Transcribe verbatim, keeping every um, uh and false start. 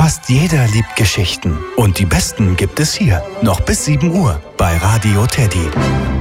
Fast jeder liebt Geschichten. Und die besten gibt es hier. Noch bis sieben Uhr bei Radio Teddy.